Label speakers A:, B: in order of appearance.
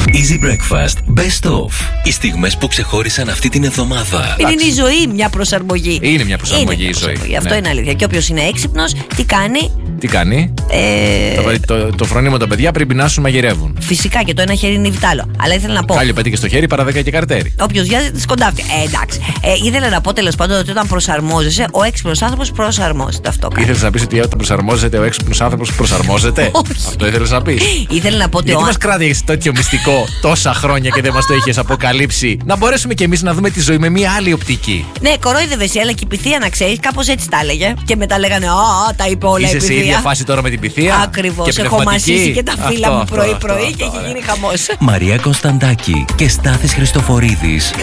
A: Easy Breakfast Best Of. Οι στιγμές που ξεχώρισαν αυτή την εβδομάδα.
B: Είναι η ζωή μια προσαρμογή.
A: Είναι μια προσαρμογή η ζωή.
B: Αυτό είναι αλήθεια. Και όποιος είναι έξυπνος, τι κάνει?
A: Τι κάνει? Το φρονίμο τα παιδιά πριν πεινάσουν μαγειρεύουν.
B: Φυσικά και το ένα χέρι είναι βιτάλο. Αλλά ήθελα να πω.
A: Κάλλιο πέτυχε στο χέρι παρά 10 και καρτέρι.
B: Όποιος βιάζει τη σκοντάφτει. Εντάξει. Ήθελα να πω τέλος πάντων ότι όταν προσαρμόζεσαι, ο έξυπνος άνθρωπος προσαρμόζεται. Αυτό κάνει.
A: Ήθελες να πεις ότι όταν προσαρμόζεται, ο έξυπνος άνθρωπος προσαρμόζεται?
B: Όχι.
A: Αυτό ήθελες να πεις?
B: Ήθελα να πω ότι.
A: Γιατί μας κράτηγες τέτοιο μυστικό τόσα χρόνια και δεν μας το είχες αποκαλύψει? Να μπορέσουμε κι εμείς να δούμε τη ζωή με μια άλλη οπτική.
B: Ναι, κορόιδευες, αλλά και η Πυθία να ξέρεις, κάπως έτσι τα έλεγε. Και μετά λέγανε, α, τα είπε όλα η Πυθία.
A: Είσαι σε ίδια φάση τώρα με την Πυθία?
B: Ακριβώς. Έχω μασίσει και τα φύλλα μου πρωί-πρωί και έχει γίνει χαμός.
A: Μαρία Κωνσταντάκη και Στάθης Χριστοφορίδης.